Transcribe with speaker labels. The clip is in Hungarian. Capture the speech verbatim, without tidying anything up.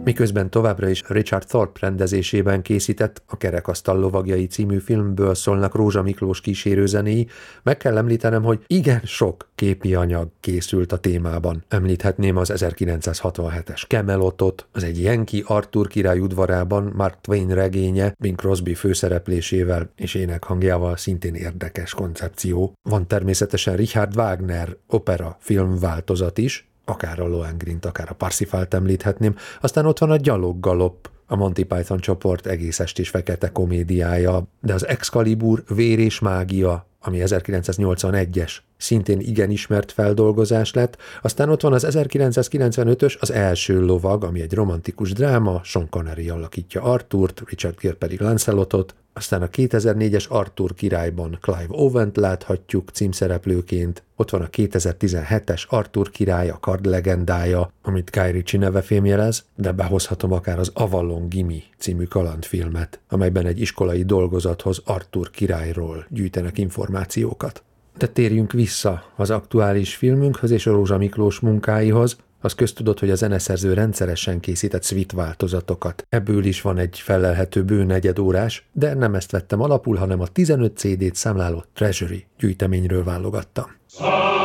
Speaker 1: miközben továbbra is Richard Thorpe rendezésében készített A kerekasztal lovagjai című filmből szólnak Rózsa Miklós kísérőzenéi, meg kell említenem, hogy igen sok képi anyag készült a témában. Említhetném az ezerkilencszázhatvanhetes Camelotot, az egy Yankee Arthur király udvarában Mark Twain regénye, Bing Crosby főszereplésével és énekhangjával szintén érdekes koncepció. Van természetesen Richard Wagner opera filmváltozat is, akár a Lohengrin-t, akár a Parsifalt említhetném, aztán ott van a Gyaloggalopp, a Monty Python csoport egész estés fekete komédiája, de az Excalibur Vér és mágia, ami ezerkilencszáznyolcvanegyes, szintén igen ismert feldolgozás lett, aztán ott van az ezerkilencszázkilencvenötös Az első lovag, ami egy romantikus dráma, Sean Connery alakítja Arthurt, Richard Gere pedig Lancelotot, aztán a kétezer-négyes Arthur királyban Clive Owen-t láthatjuk címszereplőként, ott van a kétezer-tizenhetes Arthur király, a kard legendája, amit Guy Ritchie neve fémjelez, de behozhatom akár az Avalon Gimme című kalandfilmet, amelyben egy iskolai dolgozathoz Arthur királyról gyűjtenek információkat. De térjünk vissza az aktuális filmünkhöz és a Rózsa Miklós munkáihoz. Az köztudott, hogy a zeneszerző rendszeresen készített suite változatokat. Ebből is van egy felelhető bő negyedórás, de nem ezt vettem alapul, hanem a tizenöt cé dét számláló Treasury gyűjteményről válogattam.